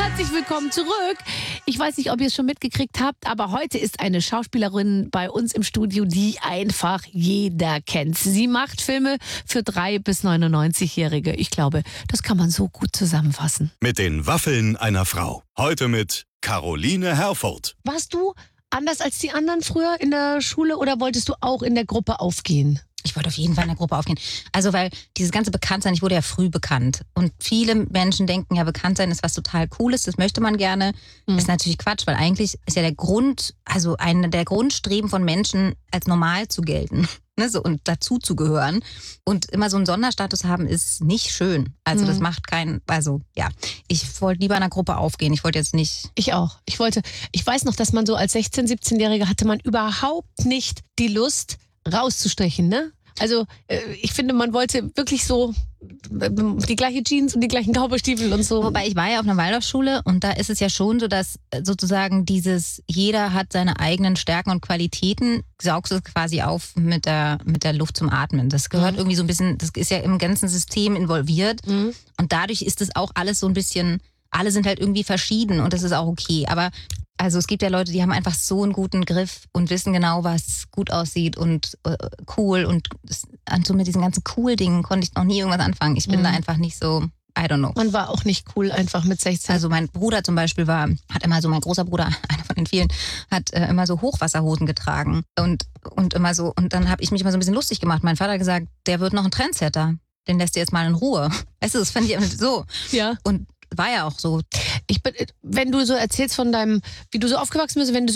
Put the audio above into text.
Herzlich willkommen zurück. Ich weiß nicht, ob ihr es schon mitgekriegt habt, aber heute ist eine Schauspielerin bei uns im Studio, die einfach jeder kennt. Sie macht Filme für 3- bis 99-Jährige. Ich glaube, das kann man so gut zusammenfassen. Mit den Waffeln einer Frau. Heute mit Caroline Herfurth. Warst du anders als die anderen früher in der Schule oder wolltest du auch in der Gruppe aufgehen? Ich wollte auf jeden Fall in der Gruppe aufgehen. Also, weil dieses ganze Bekanntsein, ich wurde ja früh bekannt. Und viele Menschen denken ja, Bekanntsein ist was total Cooles, das möchte man gerne. Ist natürlich Quatsch, weil eigentlich ist ja der Grund, also einer der Grundstreben von Menschen, als normal zu gelten. Ne, so, und dazu zu gehören. Und immer so einen Sonderstatus haben, ist nicht schön. Also das macht keinen, also ja, ich wollte lieber in einer Gruppe aufgehen. Ich wollte jetzt nicht. Ich auch. Ich weiß noch, dass man so als 16-, 17-Jährige hatte man überhaupt nicht die Lust, rauszustechen, ne? Also ich finde, man wollte wirklich so die gleiche Jeans und die gleichen Cowboystiefel und so. Wobei ich war ja auf einer Waldorfschule und da ist es ja schon so, dass sozusagen jeder hat seine eigenen Stärken und Qualitäten, saugst es quasi auf mit der Luft zum Atmen. Das gehört irgendwie so ein bisschen, das ist ja im ganzen System involviert und dadurch ist es auch alles so ein bisschen, alle sind halt irgendwie verschieden und das ist auch okay, aber also es gibt ja Leute, die haben einfach so einen guten Griff und wissen genau, was gut aussieht und cool. Und so mit diesen ganzen cool Dingen konnte ich noch nie irgendwas anfangen. Ich bin da einfach nicht so, I don't know. Man war auch nicht cool einfach mit 16. Also mein Bruder zum Beispiel mein großer Bruder, einer von den vielen, hat immer so Hochwasserhosen getragen. Und immer so, und dann habe ich mich immer so ein bisschen lustig gemacht. Mein Vater hat gesagt, der wird noch ein Trendsetter. Den lässt ihr jetzt mal in Ruhe. Weißt du, das fand ich so. Ja. Und war ja auch so. Wenn du so erzählst von wie du so aufgewachsen bist, wenn du